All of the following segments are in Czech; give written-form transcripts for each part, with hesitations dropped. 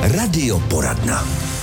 Radioporadna.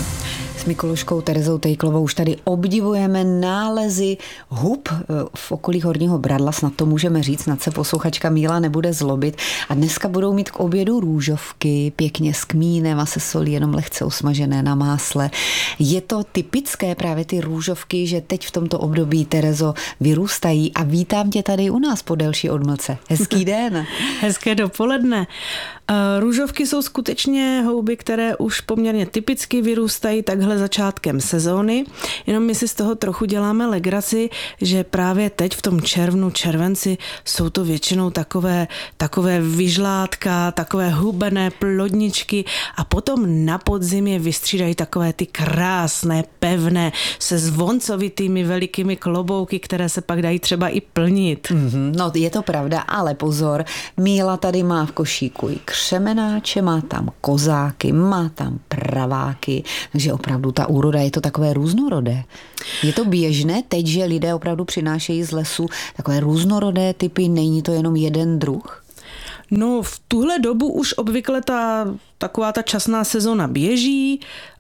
S Mikuluškou Terezou Tejklovou už tady obdivujeme nálezy hub v okolí Horního Bradla, snad to můžeme říct, snad se posluchačka Míla nebude zlobit. A dneska budou mít k obědu růžovky, pěkně s kmínem a se solí, jenom lehce usmažené na másle. Je to typické právě ty růžovky, že teď v tomto období, Terezo, vyrůstají a vítám tě tady u nás po delší odmlce. Hezký den. Hezké dopoledne. Růžovky jsou skutečně houby, které už poměrně typicky vyrůstají takhle začátkem sezóny, jenom my si z toho trochu děláme legraci, že právě teď v tom červenci jsou to většinou takové vyžlátka, takové hubené plodničky a potom na podzim je vystřídají takové ty krásné, pevné, se zvoncovitými velikými klobouky, které se pak dají třeba i plnit. No je to pravda, ale pozor, Míla tady má v košíku i křemenáče, má tam kozáky, má tam praváky, takže opravdu ta úroda je to takové různorodé. Je to běžné teď, že lidé opravdu přinášejí z lesu takové různorodé typy, není to jenom jeden druh? No v tuhle dobu už obvykle taková ta časná sezona běží.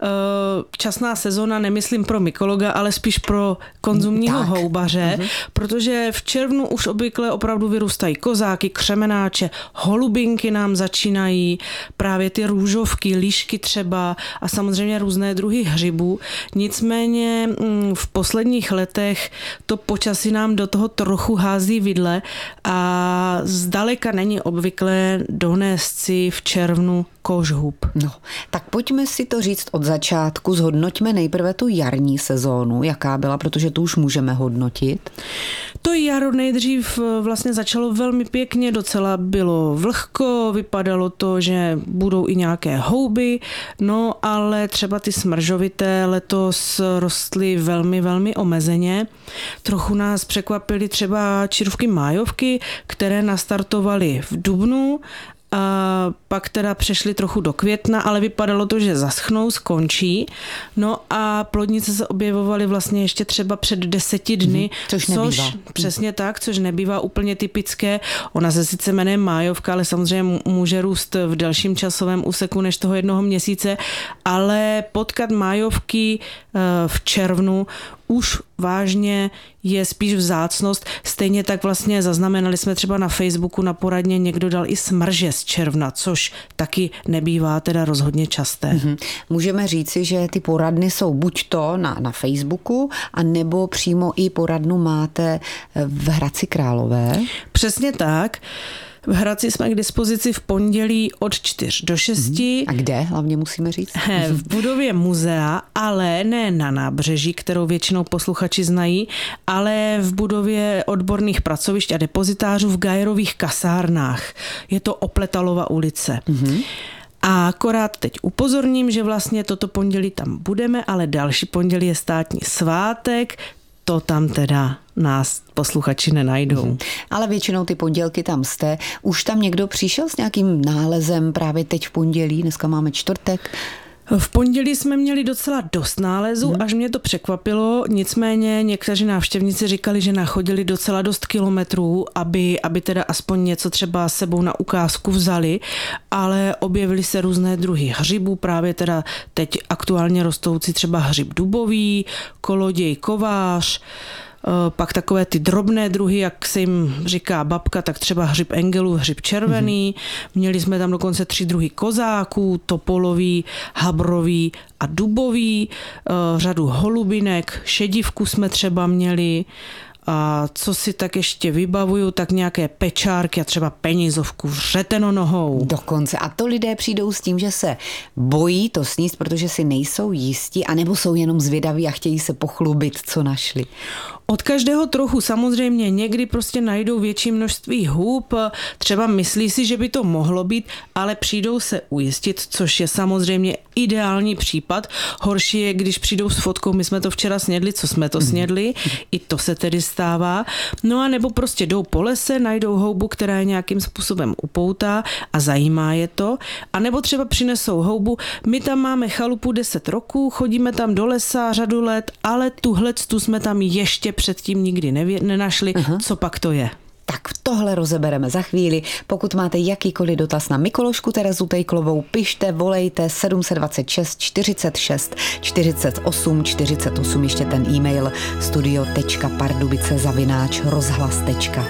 Časná sezona nemyslím pro mykologa, ale spíš pro konzumního houbaře, protože v červnu už obvykle opravdu vyrůstají kozáky, křemenáče, holubinky nám začínají, právě ty růžovky, líšky třeba a samozřejmě různé druhy hřibů. Nicméně v posledních letech to počasí nám do toho trochu hází vidle a zdaleka není obvyklé donést si v červnu kožhub. No, tak pojďme si to říct od začátku. Zhodnoťme nejprve tu jarní sezónu, jaká byla, protože tu už můžeme hodnotit. To jaro nejdřív vlastně začalo velmi pěkně, docela bylo vlhko, vypadalo to, že budou i nějaké houby, no ale třeba ty smržovité letos rostly velmi, velmi omezeně. Trochu nás překvapily třeba čirvky májovky, které nastartovaly v dubnu, a pak teda přešli trochu do května, ale vypadalo to, že zaschnou, skončí. No a plodnice se objevovaly vlastně ještě třeba před 10 dny. Což nebývá. Přesně tak, což nebývá úplně typické. Ona se sice jmenuje májovka, ale samozřejmě může růst v delším časovém úseku než toho 1 měsíce, ale potkat májovky v červnu už vážně je spíš vzácnost. Stejně tak vlastně zaznamenali jsme třeba na Facebooku na poradně, někdo dal i smrže z června, což taky nebývá teda rozhodně časté. Můžeme říci, že ty poradny jsou buď to na Facebooku, anebo přímo i poradnu máte v Hradci Králové. Přesně tak. V Hradci jsme k dispozici v pondělí od 4 do 6. A kde hlavně musíme říct? V budově muzea, ale ne na nábřeží, kterou většinou posluchači znají, ale v budově odborných pracovišť a depozitářů v Gajerových kasárnách. Je to Opletalova ulice. A akorát teď upozorním, že vlastně toto pondělí tam budeme, ale další pondělí je státní svátek, to tam teda nás posluchači nenajdou. Ale většinou ty pondělky tam jste. Už tam někdo přišel s nějakým nálezem právě teď v pondělí, dneska máme čtvrtek. V pondělí jsme měli docela dost nálezů, až mě to překvapilo, nicméně někteří návštěvníci říkali, že nachodili docela dost kilometrů, aby teda aspoň něco třeba s sebou na ukázku vzali, ale objevily se různé druhy hřibů, právě teda teď aktuálně rostoucí třeba hřib dubový, koloděj kovář, pak takové ty drobné druhy, jak se jim říká babka, tak třeba hřib engelů, hřib červený. Měli jsme tam dokonce 3 druhy kozáků, topolový, habrový a dubový, řadu holubinek, šedivku jsme třeba měli. A co si tak ještě vybavuju, tak nějaké pečárky a třeba penězovku vřetenonohou. Dokonce. A to lidé přijdou s tím, že se bojí to sníst, protože si nejsou jistí, anebo jsou jenom zvědaví a chtějí se pochlubit, co našli. Od každého trochu samozřejmě, někdy prostě najdou větší množství hub, třeba myslí si, že by to mohlo být, ale přijdou se ujistit, což je samozřejmě ideální případ. Horší je, když přijdou s fotkou, my jsme to včera snědli, co jsme to snědli, i to se tedy stává. No a nebo prostě jdou po lese, najdou houbu, která je nějakým způsobem upoutá a zajímá je to, a nebo třeba přinesou houbu, my tam máme chalupu 10 roků, chodíme tam do lesa řadu let, ale tu jsme tam ještě předtím nikdy nenašli, co pak to je. Tak tohle rozebereme za chvíli. Pokud máte jakýkoliv dotaz na Mikološku Terezu Tejklovou, pište, volejte 726 46 48 48, ještě ten e-mail studio.pardubice@rozhlas.cz.